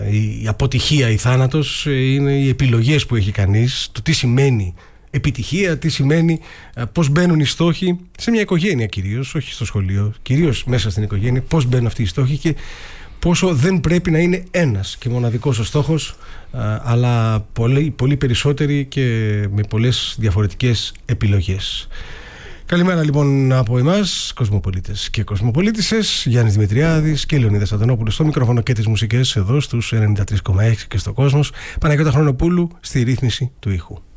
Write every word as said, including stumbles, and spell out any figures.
η αποτυχία, η θάνατος, είναι οι επιλογές που έχει κανείς, το τι σημαίνει επιτυχία, τι σημαίνει, πώς μπαίνουν οι στόχοι σε μια οικογένεια κυρίως, όχι στο σχολείο, κυρίως μέσα στην οικογένεια, πώς μπαίνουν αυτοί οι στόχοι και πόσο δεν πρέπει να είναι ένας και μοναδικός ο στόχος, αλλά πολύ, πολύ περισσότεροι και με πολλές διαφορετικές επιλογές. Καλημέρα λοιπόν από εμάς, κοσμοπολίτες και κοσμοπολίτησες. Γιάννης Δημητριάδης και Λεωνίδας Αντωνόπουλος στο μικρόφωνο και τις μουσικές εδώ στους ενενήντα τρία κόμμα έξι και στο Κόσμος. Παναγιώτα Χρονοπούλου στη ρύθμιση του ήχου.